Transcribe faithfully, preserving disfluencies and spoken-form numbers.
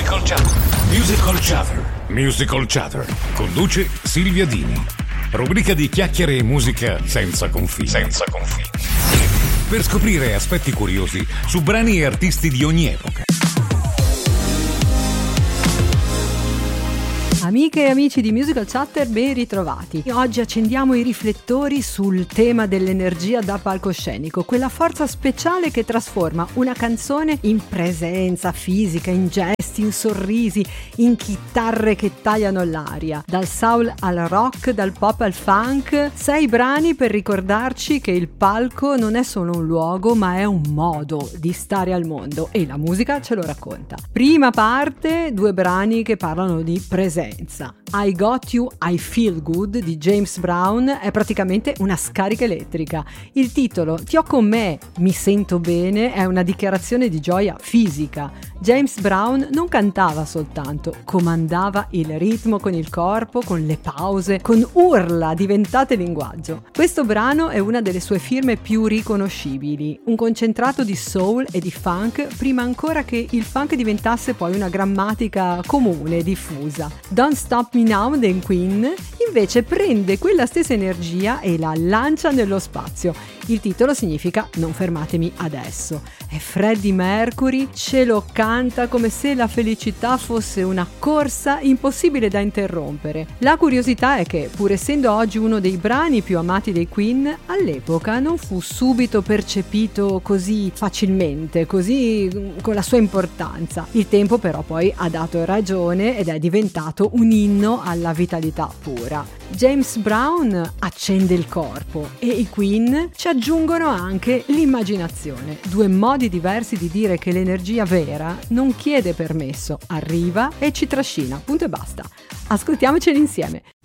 Musical Chatter. Musical Chatter. Musical Chatter. Conduce Silvia Dini. Rubrica di chiacchiere e musica senza confini. Senza confini. Per scoprire aspetti curiosi su brani e artisti di ogni epoca. Amiche e amici di Musical Chatter, ben ritrovati. Oggi accendiamo i riflettori sul tema dell'energia da palcoscenico, quella forza speciale che trasforma una canzone in presenza fisica, in gesti, in sorrisi, in chitarre che tagliano l'aria. Dal soul al rock, dal pop al funk, sei brani per ricordarci che il palco non è solo un luogo, ma è un modo di stare al mondo e la musica ce lo racconta. Prima parte, due brani che parlano di presenza. I Got You, I Feel Good di James Brown è praticamente una scarica elettrica. Il titolo Ti ho con me, mi sento bene è una dichiarazione di gioia fisica. James Brown non cantava soltanto, comandava il ritmo con il corpo, con le pause, con urla diventate linguaggio. Questo brano è una delle sue firme più riconoscibili, un concentrato di soul e di funk prima ancora che il funk diventasse poi una grammatica comune, diffusa. Don't Stop Me Now dei Queen invece prende quella stessa energia e la lancia nello spazio. Il titolo significa Non fermatemi adesso. E Freddie Mercury ce lo canta come se la felicità fosse una corsa impossibile da interrompere. La curiosità è che, pur essendo oggi uno dei brani più amati dei Queen, all'epoca non fu subito percepito così facilmente, così con la sua importanza. Il tempo però poi ha dato ragione ed è diventato un inno alla vitalità pura. James Brown accende il corpo e i Queen ci aggiungono anche l'immaginazione, due modi diversi di dire che l'energia vera non chiede permesso, arriva e ci trascina, punto e basta. Ascoltiamoceli insieme.